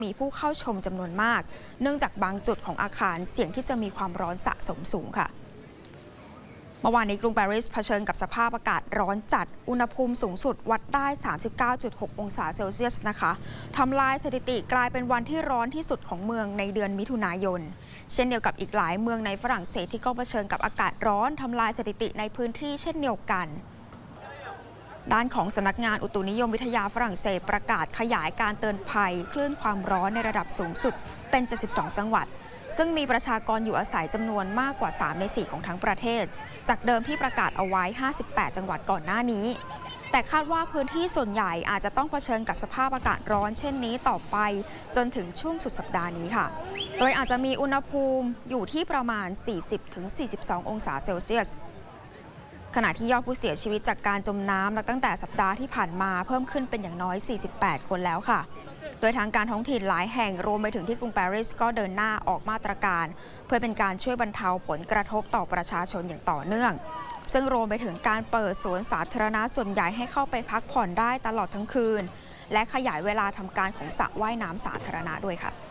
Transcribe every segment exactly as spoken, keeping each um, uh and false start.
มีผู้เข้าชมจำนวนมากเนื่องจากบางจุดของอาคารเสี่ยงที่จะมีความร้อนสะสมสูงค่ะเมื่อวานนี้กรุงปารีสเผชิญกับสภาพอากาศร้อนจัดอุณหภูมิสูงสุดวัดได้ สามสิบเก้าจุดหก องศาเซลเซียสนะคะทำลายสถิติกลายเป็นวันที่ร้อนที่สุดของเมืองในเดือนมิถุนายนเช่นเดียวกับอีกหลายเมืองในฝรั่งเศสที่ก็เผชิญกับอากาศร้อนทำลายสถิติในพื้นที่เช่นเดียวกันด้านของสำนักงานอุตุนิยมวิทยาฝรั่งเศสประกาศขยายการเตือนภัยคลื่นความร้อนในระดับสูงสุดเป็นเจ็ดสิบสองจังหวัดซึ่งมีประชากรอยู่อาศัยจำนวนมากกว่า สามในสี่ ของทั้งประเทศจากเดิมที่ประกาศเอาไว้ ห้าสิบแปด จังหวัดก่อนหน้านี้แต่คาดว่าพื้นที่ส่วนใหญ่อาจจะต้องเผชิญกับสภาพอากาศร้อนเช่นนี้ต่อไปจนถึงช่วงสุดสัปดาห์นี้ค่ะโดยอาจจะมีอุณหภูมิอยู่ที่ประมาณ สี่สิบถึงสี่สิบสอง องศาเซลเซียสขณะที่ยอดผู้เสียชีวิตจากการจมน้ำตั้งแต่สัปดาห์ที่ผ่านมาเพิ่มขึ้นเป็นอย่างน้อย สี่สิบแปด คนแล้วค่ะโดยทางการท้องถิ่นหลายแห่งรวมไปถึงที่กรุงปารีสก็เดินหน้าออกมาตรการเพื่อเป็นการช่วยบรรเทาผลกระทบต่อประชาชนอย่างต่อเนื่องซึ่งรวมไปถึงการเปิดสวนสาธารณะส่วนใหญ่ให้เข้าไปพักผ่อนได้ตลอดทั้งคืนและขยายเวลาทำการของสระว่ายน้ำสาธารณะด้วยค่ะ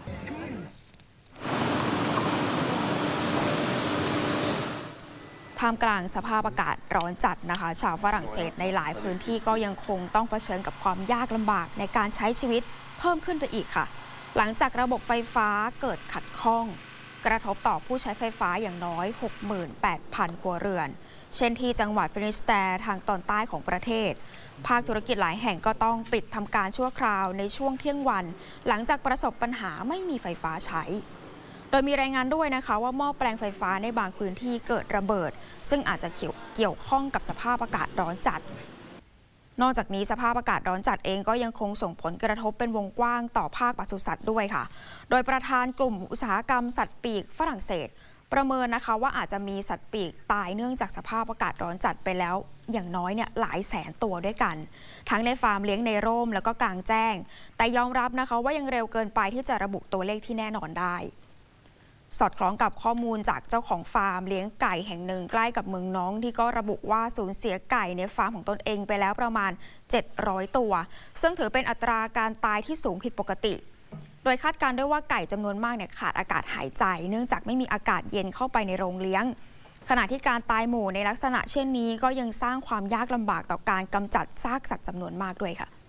ท่ามกลางสภาพอากาศร้อนจัดนะคะชาวฝรั่งเศสในหลายพื้นที่ก็ยังคงต้องเผชิญกับความยากลำบากในการใช้ชีวิตเพิ่มขึ้นไปอีกค่ะหลังจากระบบไฟฟ้าเกิดขัดข้องกระทบต่อผู้ใช้ไฟฟ้าอย่างน้อย หกหมื่นแปดพัน ครัวเรือนเช่นที่จังหวัดฟินิสแตร์ทางตอนใต้ของประเทศภาคธุรกิจหลายแห่งก็ต้องปิดทำการชั่วคราวในช่วงเที่ยงวันหลังจากประสบปัญหาไม่มีไฟฟ้าใช้โดยมีรายงานด้วยนะคะว่าหม้อแปลงไฟฟ้าในบางพื้นที่เกิดระเบิดซึ่งอาจจะเกี่ยวข้องกับสภาพอากาศร้อนจัดนอกจากนี้สภาพอากาศร้อนจัดเองก็ยังคงส่งผลกระทบเป็นวงกว้างต่อภาคปศุสัตว์ด้วยค่ะโดยประธานกลุ่มอุตสาหกรรมสัตว์ปีกฝรั่งเศสประเมินนะคะว่าอาจจะมีสัตว์ปีกตายเนื่องจากสภาพอากาศร้อนจัดไปแล้วอย่างน้อยเนี่ยหลายแสนตัวด้วยกันทั้งในฟาร์มเลี้ยงในร่มแล้วก็กลางแจ้งแต่ยอมรับนะคะว่ายังเร็วเกินไปที่จะระบุตัวเลขที่แน่นอนได้สอดคล้องกับข้อมูลจากเจ้าของฟาร์มเลี้ยงไก่แห่งหนึ่งใกล้กับเมืองน้องที่ก็ระบุว่าสูญเสียไก่ในฟาร์มของตนเองไปแล้วประมาณเจ็ดร้อยตัวซึ่งถือเป็นอัตราการตายที่สูงผิดปกติโดยคาดการณ์ด้วยว่าไก่จำนวนมากเนี่ยขาดอากาศหายใจเนื่องจากไม่มีอากาศเย็นเข้าไปในโรงเลี้ยงขณะที่การตายหมู่ในลักษณะเช่นนี้ก็ยังสร้างความยากลำบากต่อการกำจัดซากสัตว์จำนวนมากด้วยค่ะ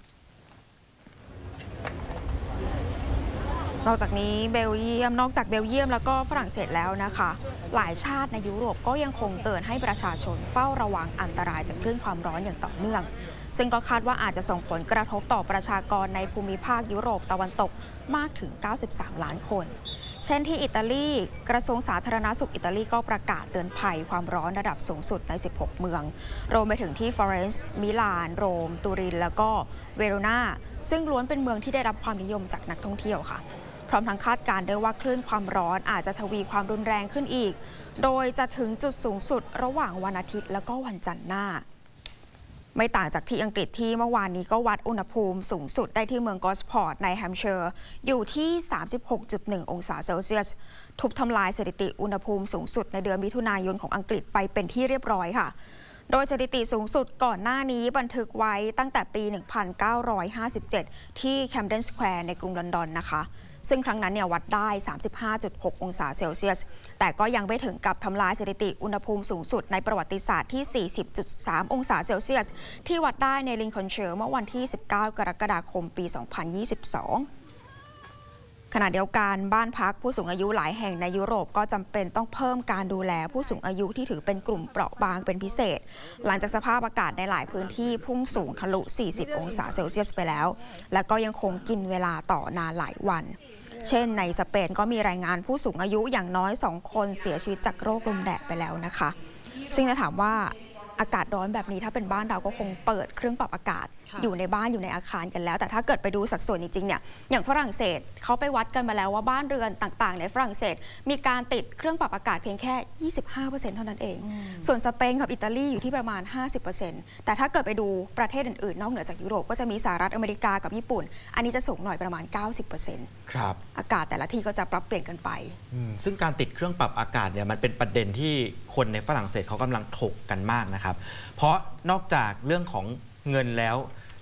นอกจากนี้เบลเยียมนอกจากเบลเยียมแล้วก็ฝรั่งเศสแล้วนะคะหลายชาติในยุโรปก็ยังคงเตือนให้ประชาชนเฝ้าระวังอันตรายจากคลื่นความร้อนอย่างต่อเนื่องซึ่งก็คาดว่าอาจจะส่งผลกระทบต่อประชากรในภูมิภาคยุโรปตะวันตกมากถึงเก้าสิบสามล้านคนเช่นที่อิตาลีกระทรวงสาธารณสุขอิตาลีก็ประกาศเตือนภัยความร้อนระดับสูงสุดในสิบหกเมืองรวมไปถึงที่ฟลอเรนซ์มิลานโรมตูรินแล้วก็เวโรนาซึ่งล้วนเป็นเมืองที่ได้รับความนิยมจากนักท่องเที่ยวค่ะพร้อมทั้งคาดการณ์ด้วยว่าคลื่นความร้อนอาจจะทวีความรุนแรงขึ้นอีกโดยจะถึงจุดสูงสุดระหว่างวันอาทิตย์และก็วันจันทร์หน้าไม่ต่างจากที่อังกฤษที่เมื่อวานนี้ก็วัดอุณหภูมิสูงสุดได้ที่เมืองกอสพอร์ตในแฮมป์เชอร์อยู่ที่ สามสิบหกจุดหนึ่ง องศาเซลเซียสทุบทำลายสถิติอุณหภูมิสูงสุดในเดือนมิถุนายนของอังกฤษไปเป็นที่เรียบร้อยค่ะโดยสถิติสูงสุดก่อนหน้านี้บันทึกไว้ตั้งแต่ปี หนึ่งพันเก้าร้อยห้าสิบเจ็ด ที่แคมเดนสแควร์ในกรุงลอนดอนนะคะซึ่งครั้งนั้นเนี่ยวัดได้ สามสิบห้าจุดหก องศาเซลเซียสแต่ก็ยังไม่ถึงกับทำลายสถิติอุณหภูมิสูงสุดในประวัติศาสตร์ที่ สี่สิบจุดสาม องศาเซลเซียสที่วัดได้ในลิงคอล์นเชียร์เมื่อวันที่ สิบเก้ากรกฎาคมปี สองพันยี่สิบสองขณะเดียวกันบ้านพักผู้สูงอายุหลายแห่งในยุโรปก็จำเป็นต้องเพิ่มการดูแลผู้สูงอายุที่ถือเป็นกลุ่มเปราะบางเป็นพิเศษหลังจากสภาพอากาศในหลายพื้นที่พุ่งสูงทะลุ สี่สิบ องศาเซลเซียสไปแล้วและก็ยังคงกินเวลาต่อนานหลายวันเช่นในสเปนก็มีรายงานผู้สูงอายุอย่างน้อยสองคนเสียชีวิตจากโรคลมแดดไปแล้วนะคะซึ่งจะถามว่าอากาศร้อนแบบนี้ถ้าเป็นบ้านเราก็คงเปิดเครื่องปรับอากาศอยู่ในบ้านอยู่ในอาคารกันแล้วแต่ถ้าเกิดไปดูสัดส่วนจริงๆเนี่ยอย่างฝรั่งเศสเขาไปวัดกันมาแล้วว่าบ้านเรือนต่างๆในฝรั่งเศสมีการติดเครื่องปรับอากาศเพียงแค่ ยี่สิบห้าเปอร์เซ็นต์ เท่านั้นเองส่วนสเปนกับอิตาลีอยู่ที่ประมาณ ห้าสิบเปอร์เซ็นต์ แต่ถ้าเกิดไปดูประเทศอื่นๆนอกเหนือจากยุโรปก็จะมีสหรัฐอเมริกากับญี่ปุ่นอันนี้จะสูงหน่อยประมาณ เก้าสิบเปอร์เซ็นต์ครับอากาศแต่ละที่ก็จะปรับเปลี่ยนกันไปซึ่งการติดเครื่องปรับอากาศเนี่ยมันเป็นประเด็นที่คนในฝรั่งเศสเขากำลังถกกันมากนะครับเพราะนอกจากเรื่องของเงินแล้ว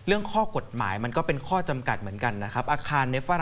เรื่องข้อกฎหมายมันก็เป็นข้อจำกัดเหมือนกันนะครับอาคารในฝรั่ง